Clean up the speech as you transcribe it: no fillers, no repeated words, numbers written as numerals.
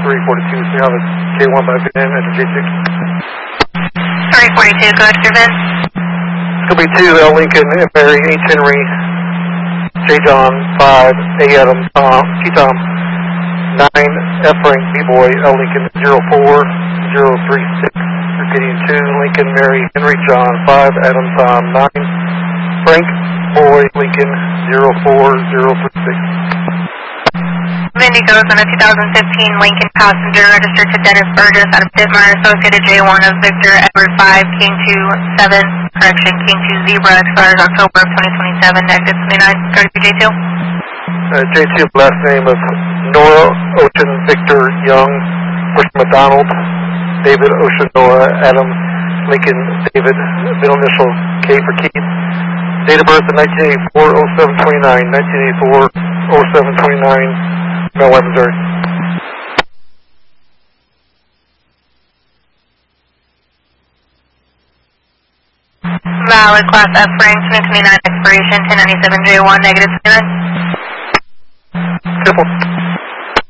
342, so you have a K1 back in at the J2. 342, go ahead, your VIN. It's going to be 2 L Lincoln, F Mary, H Henry, J John, 5 A Adam, T Tom, 9 F Frank, B Boy, L Lincoln, 04036. Repeating 2 Lincoln, Mary, Henry, John, 5 Adam, Tom, 9 Frank, Boy, Lincoln, 04036. Vindy goes on a 2015 Lincoln passenger registered to Dennis Burgess out of Bismarck, associated J1 of Victor Edward 5, King 27, correction, King 2 Zebra, expires October of 2027, negative 29, go to J2. J2, last name of Nora, Ocean, Victor, Young, Bush McDonald, David, Ocean, Nora, Adam, Lincoln, David, middle initial K for Keith. Date of birth in 1984, 0729, 1984, 0729, Mel Missouri. Valid Class F frame, 2029 expiration, 1097 J1, negative 29. Simple.